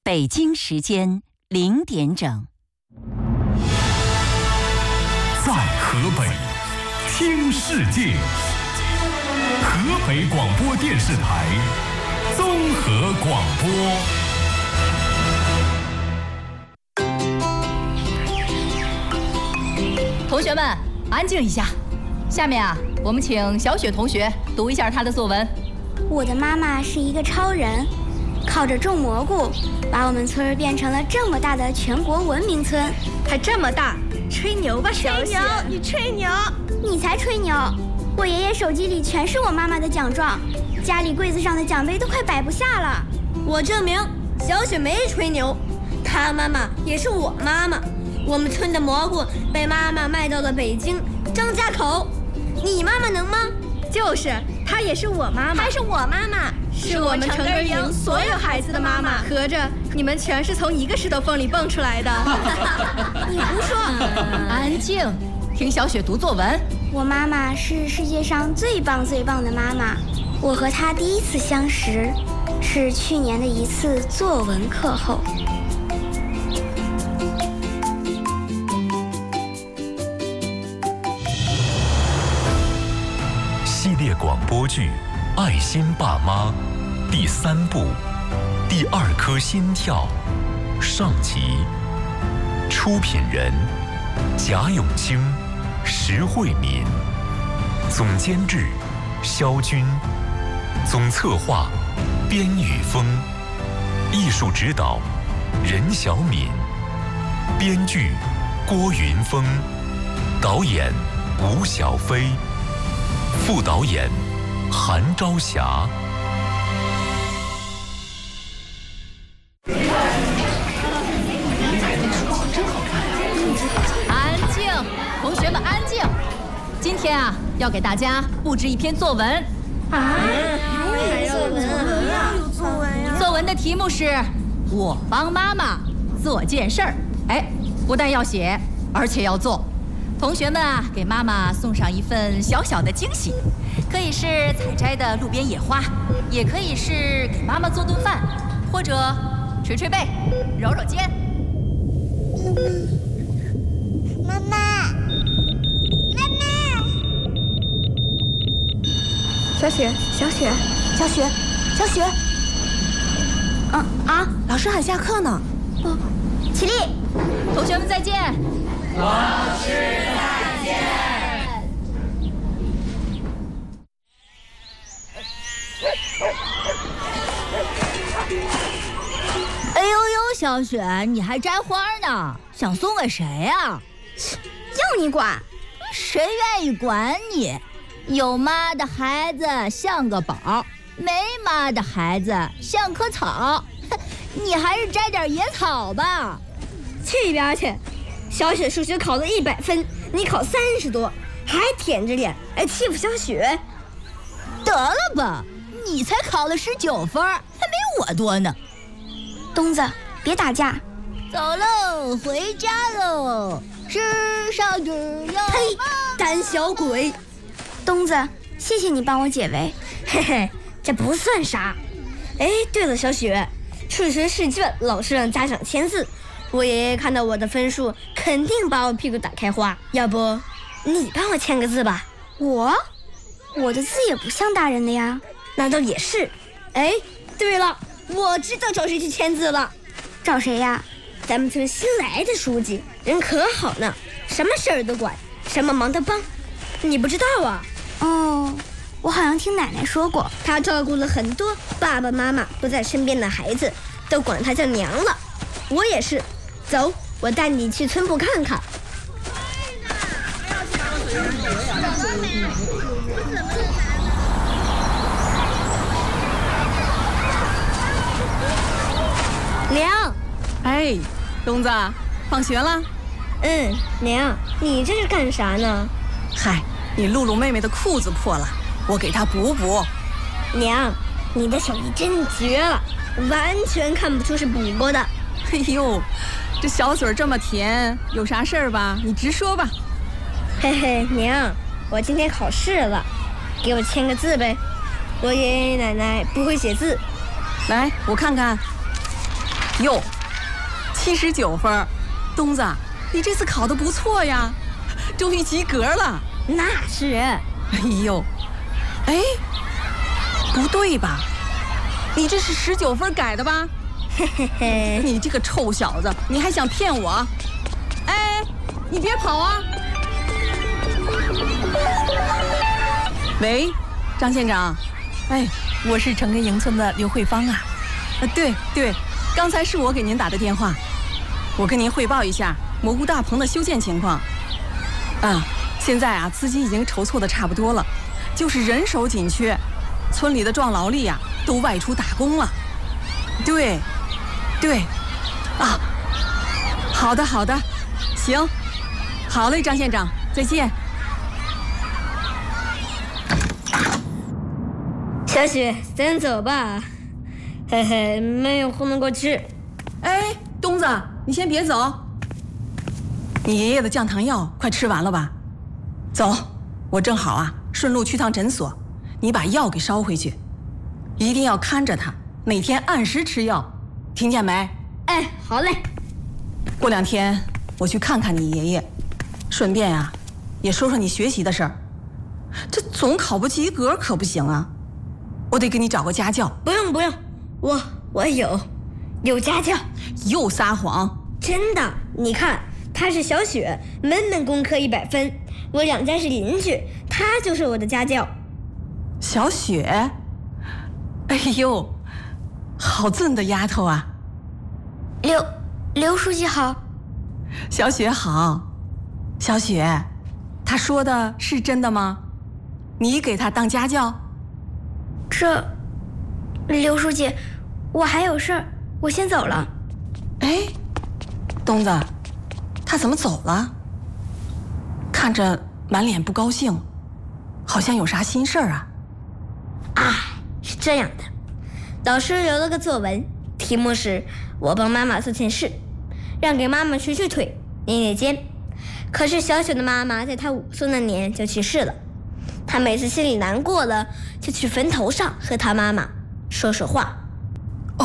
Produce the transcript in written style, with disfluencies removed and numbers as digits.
北京时间0点整。 在河北听世界，河北广播电视台综合广播。 同学们，安静一下。下面啊，我们请小雪同学读一下她的作文。 我的妈妈是一个超人，靠着种蘑菇，把我们村儿变成了这么大的全国文明村。 还这么大，吹牛吧，小雪！ 你吹牛，你才吹牛！我爷爷手机里全是我妈妈的奖状，家里柜子上的奖杯都快摆不下了。 我证明，小雪没吹牛，她妈妈也是我妈妈。我们村的蘑菇被妈妈卖到了北京、张家口，你妈妈能吗？ 就是，她也是我妈妈， 还是我妈妈， 是我们成根营所有孩子的妈妈。合着你们全是从一个石头缝里蹦出来的。你胡说！ 安静，听小雪读作文。 我妈妈是世界上最棒最棒的妈妈。我和她第一次相识，是去年的一次作文课后。 系列广播剧《爱心爸妈》第3部，第2颗心跳上集。出品人贾永清、石慧敏，总监制肖军，总策划边宇峰，艺术指导任小敏，编剧郭云峰，导演吴小飞，副导演韩朝霞。 安静，同学们安静。今天啊，要给大家布置一篇作文。 还有作文呀？ 作文的题目是“我帮妈妈做件事儿”。不但要写，而且要做。同学们啊，给妈妈送上一份小小的惊喜，可以是采摘的路边野花，也可以是给妈妈做顿饭，或者捶捶背、揉揉肩。 妈妈， 小雪，老师喊下课呢。 起立， 同学们再见。 老师再见。 哎呦呦，小雪，你还摘花呢？想送给谁呀？ 要你管？ 谁愿意管你？有妈的孩子像个宝，没妈的孩子像棵草。你还是摘点野草吧。 去一边去！小雪数学考了100分，你考30多，还舔着脸来欺负小雪。 得了吧，你才考了19分，还没我多呢。 东子，别打架。 走喽，回家喽。世上只有呸！胆小鬼。 东子，谢谢你帮我解围。 嘿嘿，这不算啥。对了，小雪，数学试卷老师让家长签字，我爷爷看到我的分数，肯定把我屁股打开花。要不你帮我签个字吧？ 我的字也不像大人的呀。 那倒也是。对了，我知道找谁去签字了。 找谁呀？ 咱们村新来的书记，人可好呢，什么事儿都管，什么忙都帮。你不知道啊？ 哦，我好像听奶奶说过， 他照顾了很多爸爸妈妈不在身边的孩子，都管他叫娘了。我也是。走，我带你去村部看看。娘， 东子，放学了？ 娘，你这是干啥呢？ 嗨，你露露妹妹的裤子破了，我给她补补。 娘，你的手艺真绝了，完全看不出是补过的。 哎呦，这小嘴这么甜，有啥事儿吧？你直说吧。 嘿嘿，娘，我今天考试了，给我签个字呗。我爷爷奶奶不会写字。 来，我看看。 哟，79分，东子，你这次考得不错呀，终于及格了。 那是。 哎呦，哎，不对吧？你这是19分改的吧？ 嘿嘿嘿， 你这个臭小子，你还想骗我？哎，你别跑啊！喂，张县长，哎，我是城根营村的刘慧芳啊。对，刚才是我给您打的电话，我跟您汇报一下蘑菇大棚的修建情况。现在啊，资金已经筹措的差不多了，就是人手紧缺，村里的壮劳力啊都外出打工了。对，啊，好的，行，好嘞，张县长，再见。 小雪，咱走吧。嘿嘿，没有糊弄过去。 哎，东子，你先别走。你爷爷的降糖药快吃完了吧？走，我正好啊，顺路去趟诊所，你把药给捎回去，一定要看着他，每天按时吃药，听见没？ 哎，好嘞。 过2天我去看看你爷爷，顺便啊，也说说你学习的事儿。这总考不及格可不行啊，我得给你找个家教。 不用，我有家教。 又撒谎！ 真的，你看，她是小雪，门功课100分。我2家是邻居，她就是我的家教。 小雪，哎呦，好俊的丫头啊！ 刘书记好。 小雪好。小雪，她说的是真的吗？你给她当家教？ 刘书记，我还有事儿，我先走了。 哎，东子，他怎么走了？看着满脸不高兴，好像有啥心事儿啊。 是这样的，老师留了个作文，题目是我帮妈妈做件事，让给妈妈捶捶腿，捏捏肩。可是小雪的妈妈在她5岁那年就去世了，她每次心里难过了，就去坟头上和她妈妈说说话。